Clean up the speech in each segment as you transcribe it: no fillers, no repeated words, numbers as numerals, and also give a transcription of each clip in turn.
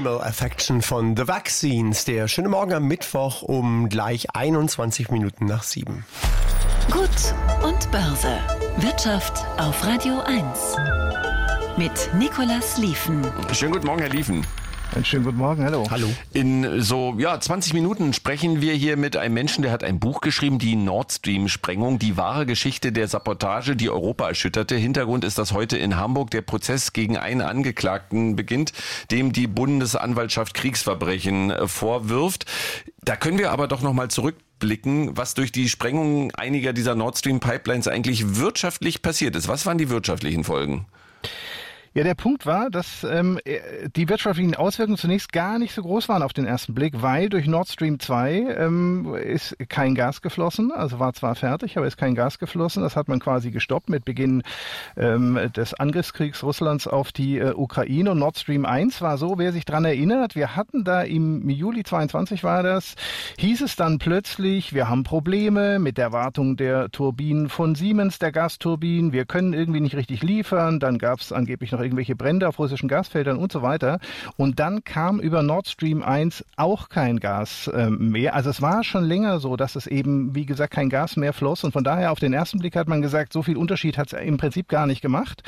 Animal Affection von The Vaccines. Der schöne Morgen am Mittwoch um gleich 21 Minuten nach 7. Gut und Börse. Wirtschaft auf Radio 1. Mit Nicolas Lieven. Schönen guten Morgen, Herr Lieven. Einen schönen guten Morgen, hallo. Hallo. In 20 Minuten sprechen wir hier mit einem Menschen, der hat ein Buch geschrieben, die Nord Stream-Sprengung, die wahre Geschichte der Sabotage, die Europa erschütterte. Hintergrund ist, dass heute in Hamburg der Prozess gegen einen Angeklagten beginnt, dem die Bundesanwaltschaft Kriegsverbrechen vorwirft. Da können wir aber doch nochmal zurückblicken, was durch die Sprengung einiger dieser Nord Stream-Pipelines eigentlich wirtschaftlich passiert ist. Was waren die wirtschaftlichen Folgen? Ja, der Punkt war, dass die wirtschaftlichen Auswirkungen zunächst gar nicht so groß waren auf den ersten Blick, weil durch Nord Stream 2 ist kein Gas geflossen, also war zwar fertig, aber ist kein Gas geflossen. Das hat man quasi gestoppt mit Beginn des Angriffskriegs Russlands auf die Ukraine. Und Nord Stream 1 war so, wer sich dran erinnert, wir hatten da im Juli 22 war das, hieß es dann plötzlich, wir haben Probleme mit der Wartung der Turbinen von Siemens, der Gasturbinen, wir können irgendwie nicht richtig liefern, dann gab es angeblich noch irgendwelche Brände auf russischen Gasfeldern und so weiter. Und dann kam über Nord Stream 1 auch kein Gas mehr. Also es war schon länger so, dass es eben, wie gesagt, kein Gas mehr floss. Und von daher auf den ersten Blick hat man gesagt, so viel Unterschied hat es im Prinzip gar nicht gemacht.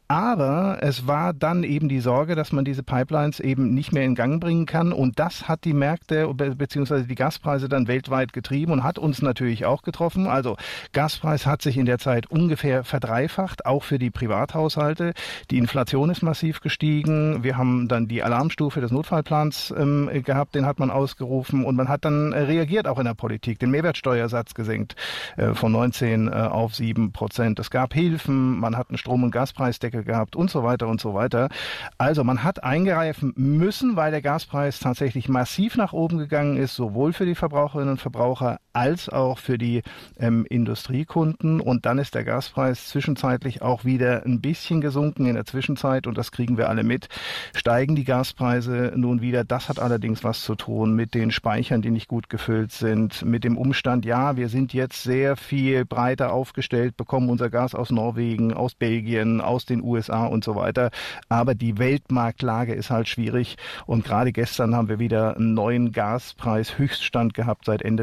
Aber es war dann eben die Sorge, dass man diese Pipelines eben nicht mehr in Gang bringen kann. Und das hat die Märkte bzw. die Gaspreise dann weltweit getrieben und hat uns natürlich auch getroffen. Also Gaspreis hat sich in der Zeit ungefähr verdreifacht, auch für die Privathaushalte. Die Inflation ist massiv gestiegen. Wir haben dann die Alarmstufe des Notfallplans gehabt, den hat man ausgerufen. Und man hat dann reagiert auch in der Politik, den Mehrwertsteuersatz gesenkt von 19 auf 7%. Es gab Hilfen, man hat einen Strom- und Gaspreisdeckel gehabt und so weiter und so weiter. Also man hat eingreifen müssen, weil der Gaspreis tatsächlich massiv nach oben gegangen ist, sowohl für die Verbraucherinnen und Verbraucher als auch für die Industriekunden. Und dann ist der Gaspreis zwischenzeitlich auch wieder ein bisschen gesunken in der Zwischenzeit und das kriegen wir alle mit. Steigen die Gaspreise nun wieder. Das hat allerdings was zu tun mit den Speichern, die nicht gut gefüllt sind, mit dem Umstand, ja, wir sind jetzt sehr viel breiter aufgestellt, bekommen unser Gas aus Norwegen, aus Belgien, aus den USA und so weiter. Aber die Weltmarktlage ist halt schwierig und gerade gestern haben wir wieder einen neuen Gaspreis-Höchststand gehabt seit Ende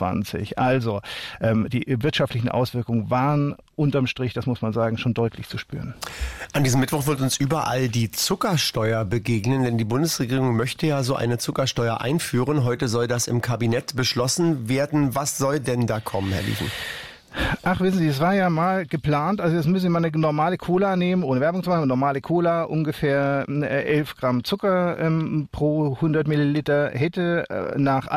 22. Also die wirtschaftlichen Auswirkungen waren unterm Strich, das muss man sagen, schon deutlich zu spüren. An diesem Mittwoch wird uns überall die Zuckersteuer begegnen, denn die Bundesregierung möchte ja so eine Zuckersteuer einführen. Heute soll das im Kabinett beschlossen werden. Was soll denn da kommen, Herr Lieven? Ach, wissen Sie, es war ja mal geplant, also jetzt müssen Sie mal eine normale Cola nehmen, ohne Werbung zu machen, normale Cola, ungefähr 11 Gramm Zucker pro 100 Milliliter, hätte nach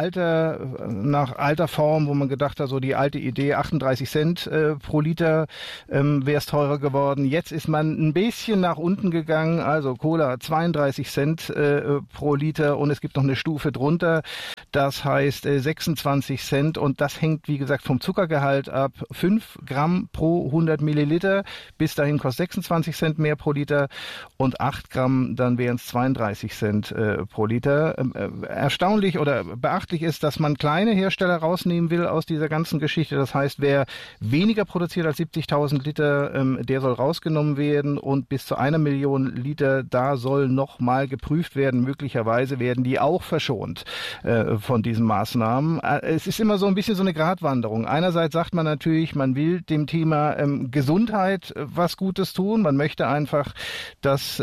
alter Form, wo man gedacht hat, so die alte Idee, 38 Cent pro Liter wäre es teurer geworden. Jetzt ist man ein bisschen nach unten gegangen, also Cola 32 Cent pro Liter und es gibt noch eine Stufe drunter, das heißt 26 Cent und das hängt, wie gesagt, vom Zuckergehalt ab. 5 Gramm pro 100 Milliliter. Bis dahin kostet 26 Cent mehr pro Liter und 8 Gramm, dann wären es 32 Cent pro Liter. Erstaunlich oder beachtlich ist, dass man kleine Hersteller rausnehmen will aus dieser ganzen Geschichte. Das heißt, wer weniger produziert als 70.000 Liter, der soll rausgenommen werden und bis zu 1 Million Liter, da soll nochmal geprüft werden. Möglicherweise werden die auch verschont von diesen Maßnahmen. Es ist immer so ein bisschen so eine Gratwanderung. Einerseits sagt man natürlich, man will dem Thema Gesundheit was Gutes tun. Man möchte einfach, dass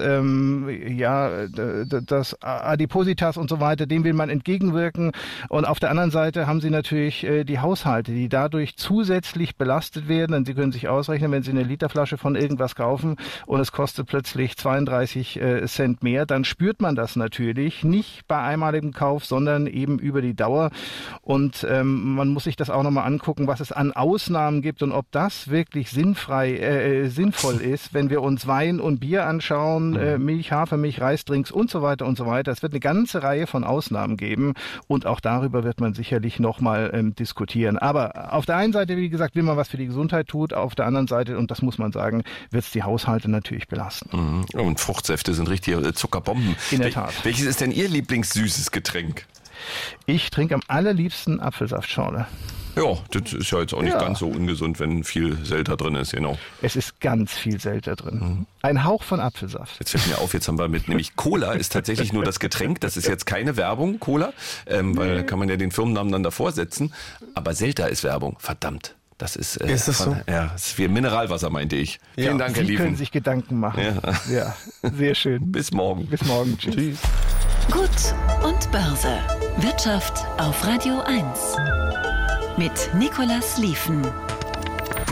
das Adipositas und so weiter, dem will man entgegenwirken. Und auf der anderen Seite haben Sie natürlich die Haushalte, die dadurch zusätzlich belastet werden. Denn Sie können sich ausrechnen, wenn Sie eine Literflasche von irgendwas kaufen und es kostet plötzlich 32 Cent mehr, dann spürt man das natürlich nicht bei einmaligem Kauf, sondern eben über die Dauer. Und man muss sich das auch nochmal angucken, was es an Ausnahmen gibt und ob das wirklich sinnvoll ist, wenn wir uns Wein und Bier anschauen, Milch, Hafermilch, Reisdrinks und so weiter und so weiter. Es wird eine ganze Reihe von Ausnahmen geben und auch darüber wird man sicherlich nochmal diskutieren. Aber auf der einen Seite, wie gesagt, will man was für die Gesundheit tun, auf der anderen Seite, und das muss man sagen, wird es die Haushalte natürlich belasten. Und Fruchtsäfte sind richtige Zuckerbomben. In der Tat. Welches ist denn Ihr Lieblingssüßes Getränk? Ich trinke am allerliebsten Apfelsaftschorle. Ja, das ist ja jetzt auch nicht ganz so ungesund, wenn viel Selter drin ist, genau. Es ist ganz viel Selter drin. Ein Hauch von Apfelsaft. Jetzt fällt mir auf, jetzt haben wir nämlich Cola ist tatsächlich nur das Getränk. Das ist jetzt keine Werbung, Cola, weil da kann man ja den Firmennamen dann davor setzen. Aber Selter ist Werbung, verdammt. Das ist, ist das so? Ja, das ist wie Mineralwasser, meinte ich. Vielen Dank, Herr Sie Liefen. können sich Gedanken machen. Ja, sehr schön. Bis morgen. Bis morgen. Tschüss. Gut und Börse. Wirtschaft auf Radio 1. Mit Nicolas Liefen.